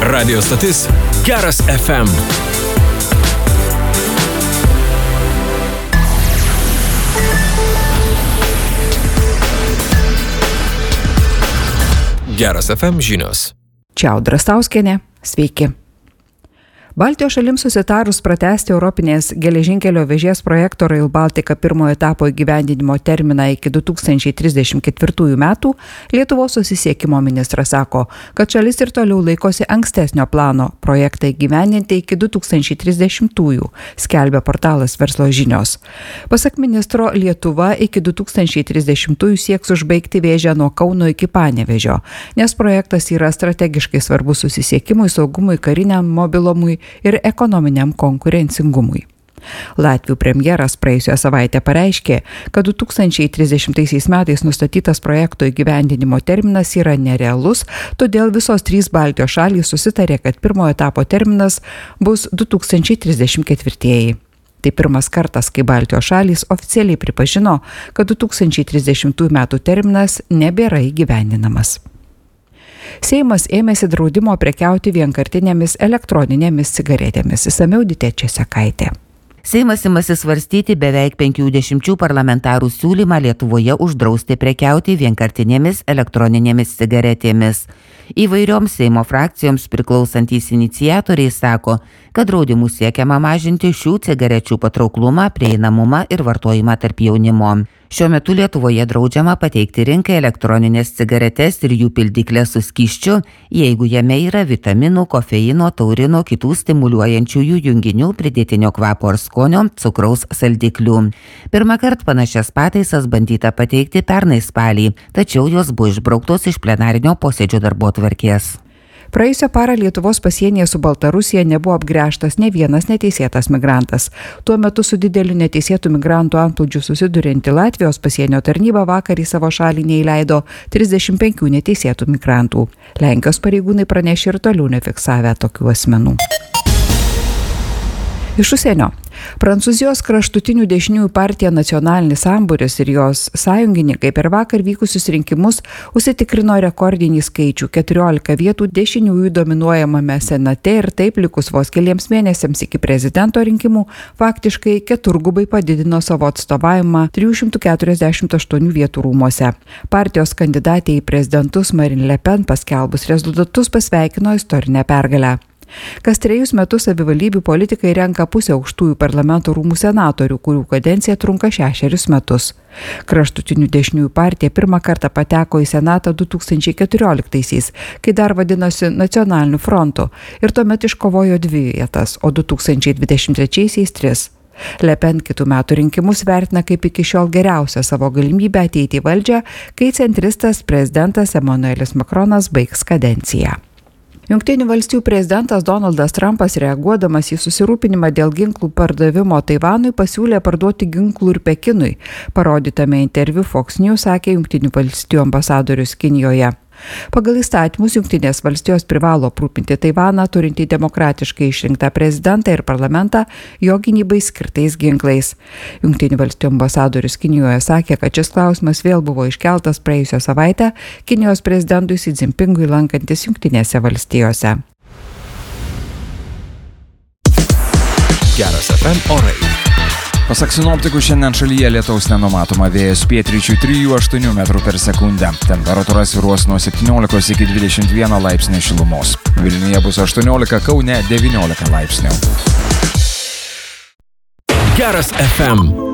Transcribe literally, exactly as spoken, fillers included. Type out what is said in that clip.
Radio stotis Geras F M. Geras F M žinios. Čia Audra Stauskienė. Sveiki. Baltijos šalims susitarus pratęsti Europinės geležinkelio vėžės projekto Rail Baltica pirmojo etapo įgyvendinimo terminą iki du tūkstančiai trisdešimt ketvirtųjų metų, Lietuvos susisiekimo ministras sako, kad šalis ir toliau laikosi ankstesnio plano projektą įgyvendinti iki du tūkstančiai trisdešimtųjų, skelbia portalas Verslo žinios. Pasak ministro, Lietuva iki du tūkstančiai trisdešimtųjų sieks užbaigti vėžę nuo Kauno iki Panevėžio, nes projektas yra strategiškai svarbus susisiekimui, saugumui, kariniam mobilumui ir ekonominiam konkurencingumui. Latvių premjeras praėjusią savaitę pareiškė, kad du tūkstančiai trisdešimtaisiais metais nustatytas projekto įgyvendinimo terminas yra nerealus, todėl visos trys Baltijos šalys susitarė, kad pirmojo etapo terminas bus du tūkstančiai trisdešimt ketvirtieji. Tai pirmas kartas, kai Baltijos šalys oficialiai pripažino, kad du tūkstančiai trisdešimtųjų metų terminas nebėra įgyvendinamas. Seimas ėmėsi draudimo prekiauti vienkartinėmis elektroninėmis cigaretėmis. Išsamiau Ditė Česekaitė. Seimas imasi svarstyti beveik penkiasdešimt parlamentarų siūlymą Lietuvoje uždrausti prekiauti vienkartinėmis elektroninėmis cigaretėmis. Įvairioms Seimo frakcijoms priklausantys iniciatoriai sako, kad draudimu siekiama mažinti šių cigarečių patrauklumą, prieinamumą ir vartojimą tarp jaunimo. Šiuo metu Lietuvoje draudžiama pateikti rinkai elektroninės cigaretes ir jų pildyklės su skysčiu, jeigu jame yra vitaminų, kofeino, taurino, kitų stimuliuojančiųjų junginių, pridėtinio kvapo ar skonio, cukraus saldiklių. Pirmą kartą panašias pataisas bandyta pateikti pernai spalį, tačiau jos buvo išbrauktos iš plenarinio posėdžio darbotvarkės. Praėjusią parą Lietuvos pasienyje su Baltarusija nebuvo apgręžtas ne vienas neteisėtas migrantas. Tuo metu su dideliu neteisėtų migrantų antplūdžiu susidurianti Latvijos pasienio tarnyba vakar į savo šalį neįleido trisdešimt penkių neteisėtų migrantų. Lenkijos pareigūnai pranešė ir toliau nefiksavę tokių asmenų. Iš užsienio. Prancūzijos kraštutinių dešiniųjų partija Nacionalinis sambūris ir jos sąjungininkai per vakar vykusius rinkimus užsitikrino rekordinį skaičių – keturiolika vietų dešiniųjų dominuojamame senate ir taip likus vos keliems mėnesiams iki prezidento rinkimų faktiškai keturgubai padidino savo atstovavimą trijų šimtų keturiasdešimt aštuonių vietų rūmuose. Partijos kandidatė į prezidentus Marine Le Pen paskelbus rezultatus pasveikino istorinę pergalę. Kas trejus metus savivaldybių politikai renka pusę aukštųjų parlamento rūmų senatorių, kurių kadencija trunka šešerius metus. Kraštutinių dešiniųjų partija pirmą kartą pateko į senatą du tūkstančiai keturioliktaisiais, kai dar vadinosi Nacionaliniu frontu, ir tuomet iškovojo dvi vietas, o du tūkstančiai dvidešimt trečiaisiais tris. Le Pen kitų metų rinkimus vertina kaip iki šiol geriausią savo galimybę ateiti į valdžią, kai centristas prezidentas Emmanuelis Macronas baigs kadenciją. Jungtinių valstijų prezidentas Donaldas Trumpas, reaguodamas į susirūpinimą dėl ginklų pardavimo Taivanui, pasiūlė parduoti ginklų ir Pekinui. Parodytame interviu Fox News sakė Jungtinių valstijų ambasadorius Kinijoje. Pagal įstatymus Jungtinės valstijos privalo aprūpinti Taivaną, turintį demokratiškai išrinktą prezidentą ir parlamentą, jo gynybai skirtais ginklais. Jungtinių valstijų ambasadorius Kinijoje sakė, kad šis klausimas vėl buvo iškeltas praėjusią savaitę Kinijos prezidentui Xi Jinpingui lankantis Jungtinėse valstijose. Geras F M orai. Pasak sinoptikų, šiandien šalyje lietaus nenumatoma, vėjas pietryčių trijų aštuonių metrų per sekundę. Temperatūra svyruos nuo septyniolikos iki dvidešimt vieno laipsnio šilumos. Vilniuje bus aštuoniolika, Kaune devyniolika laipsnių. Geras F M.